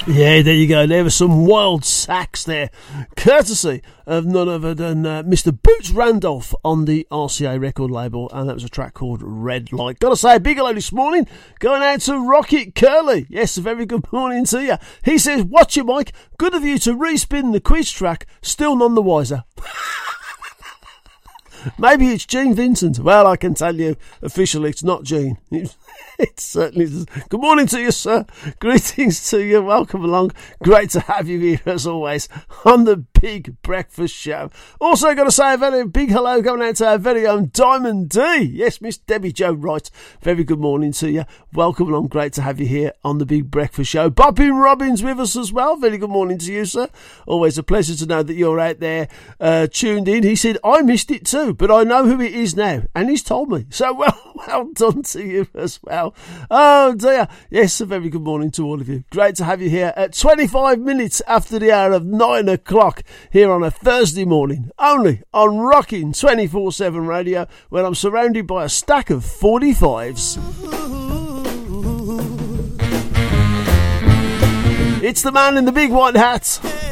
Yeah, there you go. There was some wild sax there, courtesy of none other than Mr. Boots Randolph on the RCA record label, and that was a track called Red Light. Gotta say a big hello this morning, going out to Rocket Curly. Yes, a very good morning to you. He says, watch you, Mike. Good of you to respin the quiz track, still none the wiser. Maybe it's Gene Vincent. Well, I can tell you officially it's not Gene. It certainly is. Good morning to you, sir. Greetings to you. Welcome along. Great to have you here, as always, on the Big Breakfast Show. Also, got to say a very big hello going out to our very own Diamond D. Yes, Miss Debbie Jo Wright. Very good morning to you. Welcome along. Great to have you here on the Big Breakfast Show. Bobby Robbins with us as well. Very good morning to you, sir. Always a pleasure to know that you're out there tuned in. He said, I missed it too, but I know who it is now, and he's told me. So, well done to you as well. Oh dear. Yes, a very good morning to all of you. Great to have you here at 25 minutes after the hour of 9 o'clock here on a Thursday morning, only on Rockin' 24/7 Radio, where I'm surrounded by a stack of 45s. It's the man in the big white hat.